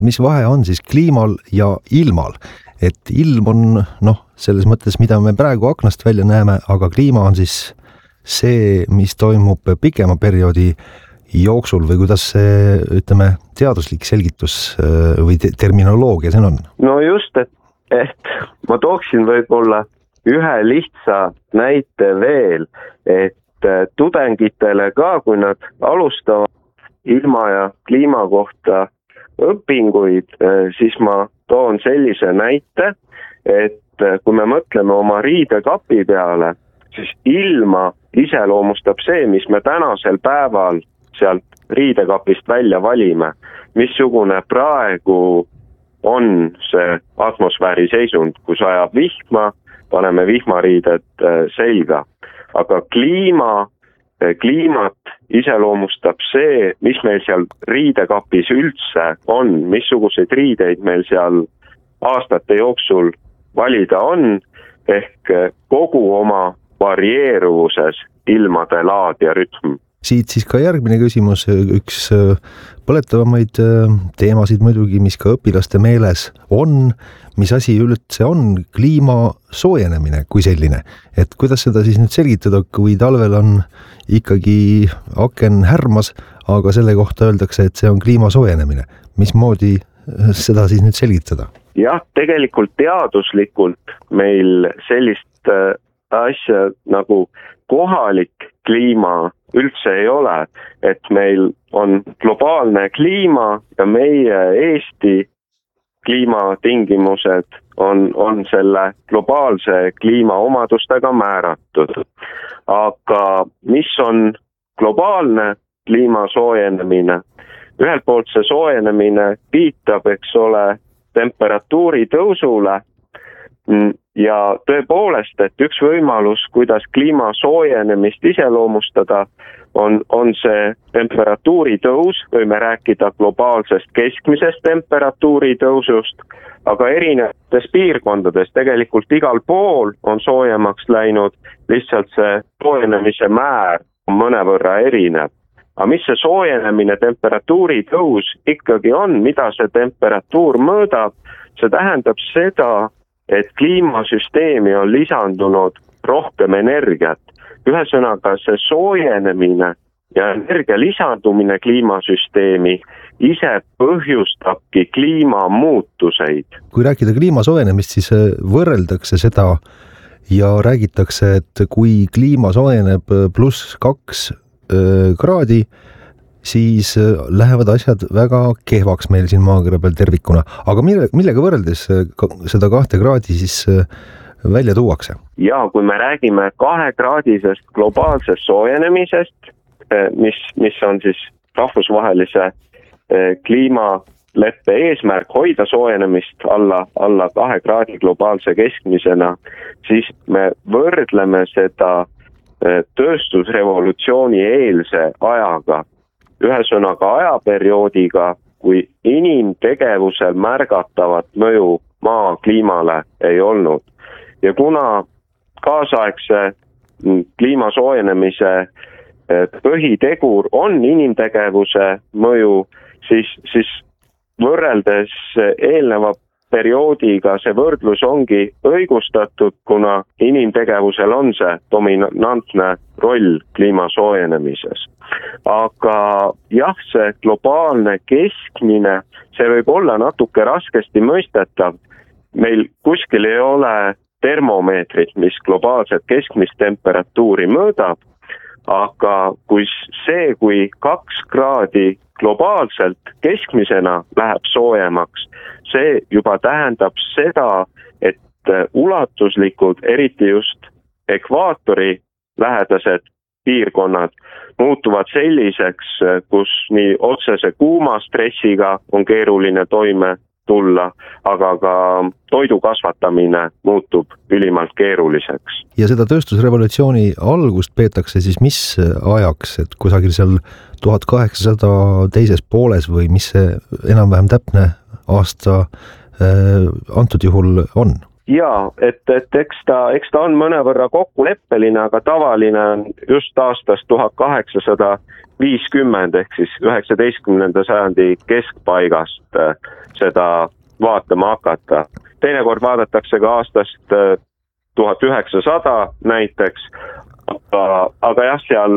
Mis vahe on siis kliimal ja ilmal? Et ilm on selles mõttes, mida me praegu aknast välja näeme, aga kliima on siis see, mis toimub pikema perioodi jooksul või kuidas see, ütleme, teaduslik selgitus või terminoloogia see on? No just, et ma tooksin võib-olla ühe lihtsa näite veel, et tudengitele ka, kui nad alustavad ilma ja kliima kohta õpinguid, siis ma toon sellise näite, et kui me mõtleme oma riidekapi peale, siis ilma iseloomustab see, mis me tänasel päeval sealt riidekapist välja valime, missugune praegu on see atmosfääri seisund, kus ajab vihma, paneme vihmariided selga. Aga kliimat iseloomustab see, mis meil seal riidekapis üldse on, missuguseid riideid meil seal aastate jooksul valida on, ehk kogu oma varieeruvuses ilmade laad ja rütm. Siit siis ka järgmine küsimus, üks põletavamaid teemasid muidugi, mis ka õpilaste meeles on, mis asi üldse on kliima soojenemine kui selline, et kuidas seda siis nüüd selgitada, kui talvel on ikkagi aken härmas, aga selle kohta öeldakse, et see on kliima soojenemine. Mismoodi seda siis nüüd selgitada? Jah, tegelikult teaduslikult meil sellist asja nagu kohalik kliima üldse ei ole, et meil on globaalne kliima ja meie Eesti kliimatingimused on selle globaalse kliima omadustega määratud. Aga mis on globaalne kliima soojenemine? Ühelt poolt see soojenemine viitab, eks ole, temperatuuri tõusule ja tõepoolest, et üks võimalus, kuidas kliima soojenemist iseloomustada, on see temperatuuri tõus, võime rääkida globaalsest keskmisest temperatuuri tõusust, aga erinevates piirkondades tegelikult igal pool on soojemaks läinud, lihtsalt see soojenemise määr on mõnevõrra erinev. Aga mis see soojenemine, temperatuuri tõus ikkagi on, mida see temperatuur mõõdab, see tähendab seda, et kliimasüsteemi on lisandunud rohkem energiat. Ühesõnaga see soojenemine ja energia lisandumine kliimasüsteemi ise põhjustabki kliimamuutuseid. Kui rääkida kliima soojenemist, siis võrreldakse seda ja räägitakse, et kui kliima soojeneb +2 kraadi, siis lähevad asjad väga kehvaks meil siin maakera peal tervikuna. Aga millega võrreldes seda 2 kraadi siis välja tuuakse? Ja kui me räägime 2-kraadisest globaalsest soojenemisest, mis on siis rahvusvahelise kliimaleppe eesmärk hoida soojenemist alla 2 kraadi globaalse keskmisena, siis me võrdleme seda tööstusrevolutsiooni eelse ajaga. Ühesõnaga ajaperioodiga, kui inimtegevusel märgatavat mõju maa kliimale ei olnud. Ja kuna kaasaegse kliima soojenemise põhitegur on inimtegevuse mõju, siis võrreldes eelneva perioodiga see võrdlus ongi õigustatud, kuna inimtegevusel on see dominantne roll kliima soojenemises. Aga jah, see globaalne keskmine, see võib olla natuke raskesti mõistetav. Meil kuskil ei ole termomeetrit, mis globaalset keskmist temperatuuri mõõdab, aga kui 2 kraadi globaalselt keskmisena läheb soojemaks, see juba tähendab seda, et ulatuslikud, eriti just ekvaatori lähedased piirkonnad muutuvad selliseks, kus nii otsese kuumastressiga on keeruline toime tulla, aga ka toidu kasvatamine muutub ülimalt keeruliseks. Ja seda tööstusrevolutsiooni algust peetakse siis mis ajaks, et kusagil seal 1800 teises pooles või mis see enam-vähem täpne aasta antud juhul on? Jaa, et eks ta on mõnevõrra kokkuleppeline, aga tavaline on just aastast 1850 ehk siis 19. sajandi keskpaigast seda vaatama hakata. Teinekord vaadatakse ka aastast 1900 näiteks, aga jah, seal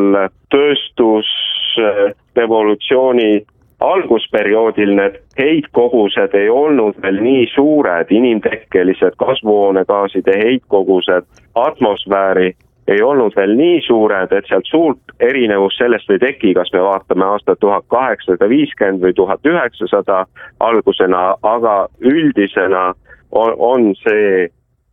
tööstusrevolutsiooni algusperioodil need heitkogused ei olnud veel nii suured, inimtekkelised kasvuhoonegaaside heitkogused atmosfääri ei olnud veel nii suured, et sealt suurt erinevus sellest ei teki, kas me vaatame aastat 1850 või 1900 algusena, aga üldisena on see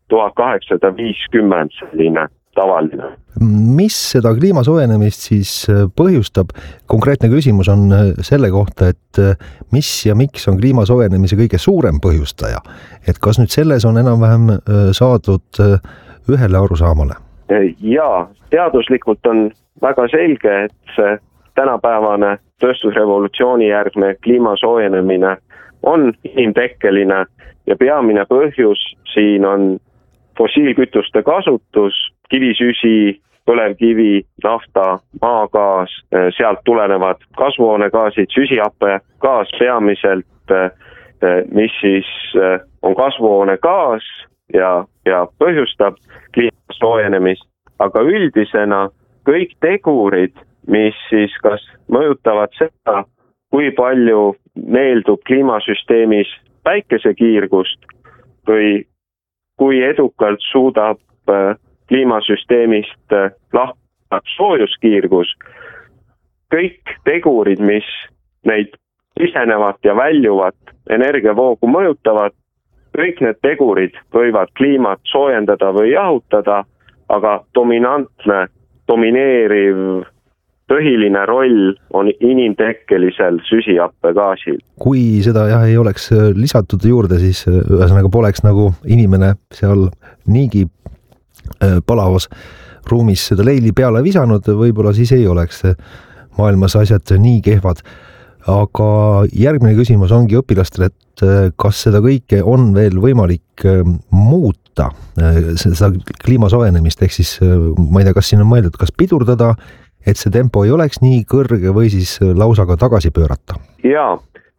1850 selline tavaline. Mis seda kliima soojenemist siis põhjustab? Konkreetne küsimus on selle kohta, et mis ja miks on kliima soojenemise kõige suurem põhjustaja? Et kas nüüd selles on enam-vähem saadud ühele arusaamale? Jaa, teaduslikult on väga selge, et see tänapäevane tööstusrevolutsiooni järgne kliima soojenemine on inimtekkeline ja peamine põhjus siin on fossiilkütuste kasutus, kivisüsi, põlevkivi, nafta, maagaas, sealt tulenevad kasvuhoonegaasid, süsihappegaas peamiselt, mis siis on kasvuhoonegaas ja põhjustab kliima soojenemist, aga üldisena kõik tegurid, mis siis kas mõjutavad seda, kui palju meeldub kliimasüsteemis päikesekiirgust või kui edukalt suudab kliimasüsteemist lahkuda soojuskiirgus, kõik tegurid, mis neid sisenevat ja väljuvat energiavoogu mõjutavad, kõik need tegurid võivad kliimat soojendada või jahutada, aga domineeriv põhiline roll on inimtekkelisel süsihappegaasil. Kui seda ei oleks lisatud juurde, siis ühesõnaga poleks nagu inimene seal niigi palavas ruumis seda leili peale visanud, võib-olla siis ei oleks maailmas asjad nii kehvad. Aga järgmine küsimus ongi õpilastele, et kas seda kõike on veel võimalik muuta, seda kliima soojenemist, ehk siis ma ei tea, kas siin on mõeldud, kas pidurdada, et see tempo ei oleks nii kõrge või siis lausa ka tagasi pöörata? Jaa,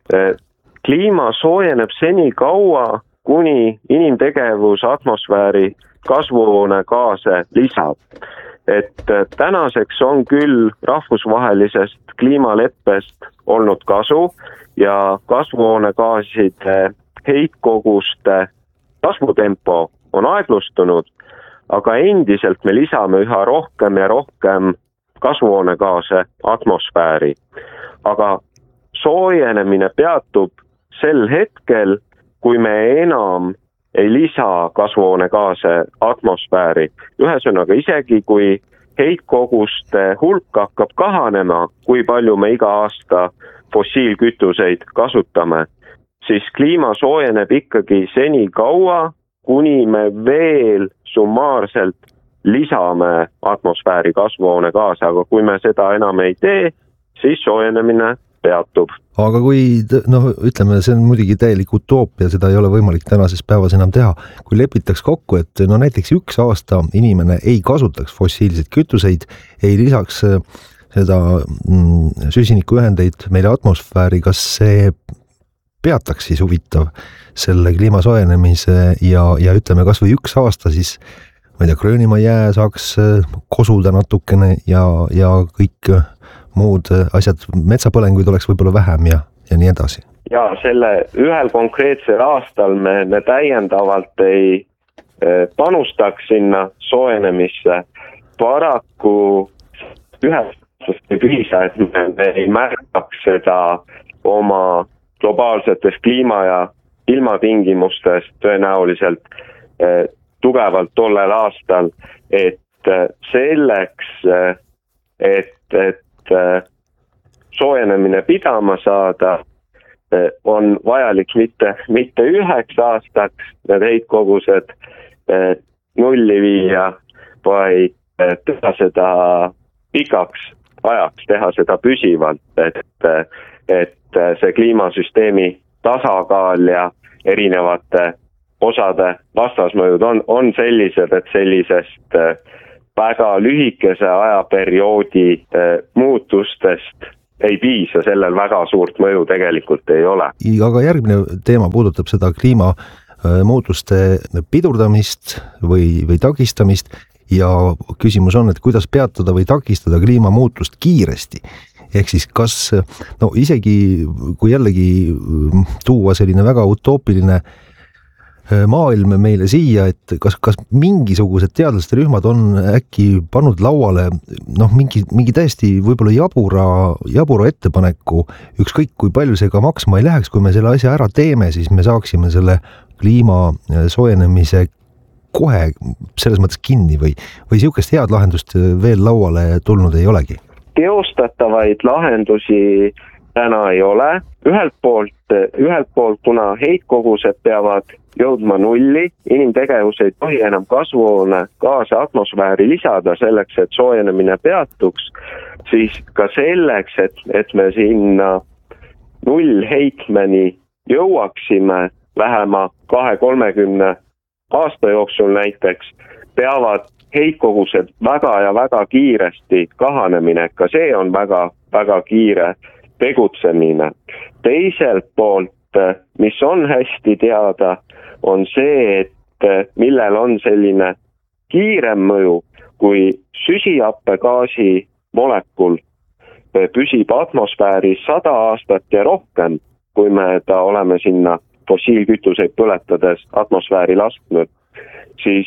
kliima soojeneb seni kaua, kuni inimtegevus atmosfääri kasvuhoonegaase lisab. Et tänaseks on küll rahvusvahelisest kliimaleppest olnud kasu ja kasvuhoonegaaside heitkoguste kasvutempo on aeglustunud, aga endiselt me lisame üha rohkem ja rohkem kasvuhoonegaase atmosfääri. Aga soojenemine peatub sel hetkel, kui me enam ei lisa kasvuhoonegaase atmosfääri. Ühesõnaga, isegi kui heitkoguste hulk hakkab kahanema, kui palju me iga aasta fossiilkütuseid kasutame, siis kliima soojeneb ikkagi seni kaua, kuni me veel summaarselt lisame atmosfääri kasvuhoonegaase, aga kui me seda enam ei tee, siis soojenemine peatub. Aga kui, ütleme, see on muidugi täielik utoopia, seda ei ole võimalik tänases päevas enam teha. Kui lepitaks kokku, et näiteks 1 aasta inimene ei kasutaks fossiilseid kütuseid, ei lisaks seda süsinikuühendeid meile atmosfääri, kas see peataks siis huvitav selle kliima soojenemise ja ütleme kas või 1 aasta siis, ma ei tea, Gröönimaa jää saaks kosuda natukene ja kõik muud asjad, metsapõlenguid oleks võib-olla vähem ja nii edasi. Ja selle ühel konkreetsel aastal me täiendavalt ei panustaks sinna soojenemisse. Paraku ühest ei piisa, et me ei märkaks seda oma globaalsetes kliima- ja ilmatingimustest tõenäoliselt tugevalt tollel aastal, et selleks, et soojenemine pidama saada, on vajalik mitte 1 aastaks need heitkogused nulli viia, vaid teha seda pikaks ajaks, teha seda püsivalt, et see kliimasüsteemi tasakaal ja erinevate osade vastasmõjud on sellised, et sellisest väga lühikese ajaperioodi muutustest ei piisa, sellel väga suurt mõju tegelikult ei ole. Aga järgmine teema puudutab seda kliimamuutuste pidurdamist või takistamist ja küsimus on, et kuidas peatada või takistada kliimamuutust kiiresti. Ehk siis kas, isegi kui jällegi tuua selline väga utoopiline maailm meile siia, et kas mingisugused teadlaste rühmad on äkki pannud lauale mingi täiesti võib-olla jabura ettepaneku, ükskõik kui palju see ka maksma ei läheks, kui me selle asja ära teeme, siis me saaksime selle kliima soojenemise kohe selles mõttes kinni või niisugust head lahendust veel lauale tulnud ei olegi? Teostatavaid lahendusi täna ei ole. Ühelt poolt, kuna heitkogused peavad jõudma nulli, inimtegevus ei tohi enam kasvuhoonegaase atmosfääri lisada selleks, et soojenemine peatuks, siis ka selleks, et me sinna nullheitmeni jõuaksime lähema 20-30 aasta jooksul näiteks, peavad heitkogused väga ja väga kiiresti kahanemine, ka see on väga, väga kiire tegutsemine. Teiselt poolt, mis on hästi teada, on see, et millel on selline kiirem mõju, kui süsihappegaasi molekul püsib atmosfääris 100 aastat ja rohkem, kui me ta oleme sinna fossiilkütuseid põletades atmosfääri lasknud, siis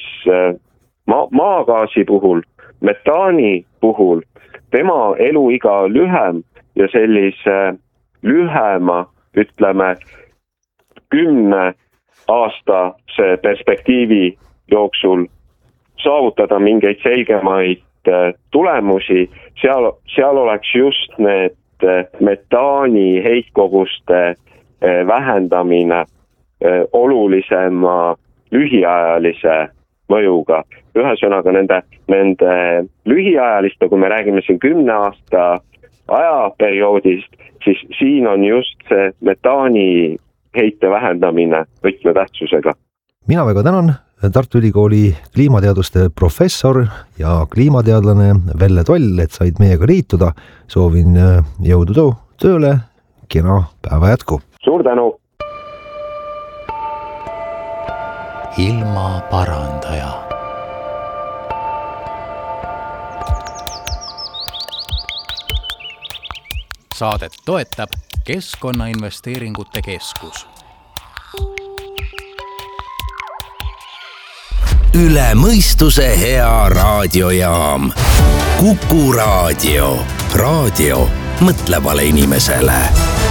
maagaasi puhul, metaani puhul, tema eluiga lühem ja sellise lühema, ütleme, 10 aastase perspektiivi jooksul saavutada mingeid selgemaid tulemusi, seal oleks just need metaani heitkoguste vähendamine olulisema lühiajalise mõjuga. Ühesõnaga nende lühiajaliste, kui me räägime siin 10 aasta ajaperioodist, siis siin on just see metaani heite vähendamine võtmetähtsusega. Mina väga tänan Tartu Ülikooli kliimateaduste professor ja kliimateadlane Velle Toll, et said meiega liituda. Soovin jõudu tööle, kena päeva jätku. Suur tänu! Ilmaparandaja. Saadet toetab Keskkonnainvesteeringute Keskus. Üle mõistuse hea raadiojaam. Kuku Raadio. Raadio mõtlevale inimesele.